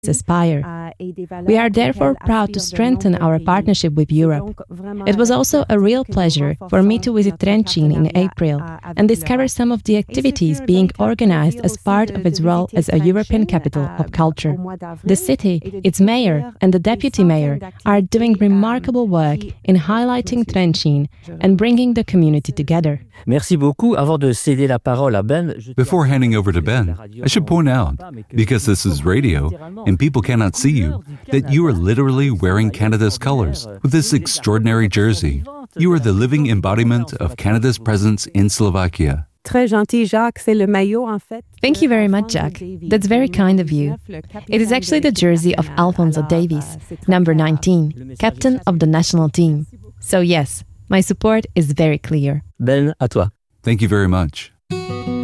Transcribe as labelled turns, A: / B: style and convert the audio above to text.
A: aspire. We are therefore proud to strengthen our partnership with Europe. It was also a real pleasure for me to visit Trenčín in April and discover some of the activities being organized as part of its role as a European capital of culture. The city, its mayor and the deputy mayor are doing remarkable work in highlighting Trenčín and bringing the community together.
B: Merci beaucoup. Avant de céder la parole à Ben,
C: Before handing over to Ben, I should point out, because this is radio and people cannot see you, that you are literally wearing Canada's colors with this extraordinary jersey. You are the living embodiment of Canada's presence in Slovakia.
D: Très gentil, Jacques. C'est le maillot, en fait.
A: Thank you very much, Jacques. That's very kind of you. It is actually the jersey of Alphonso Davies, number 19, captain of the national team. So yes, my support is very clear.
B: Ben, à toi.
C: Thank you very much.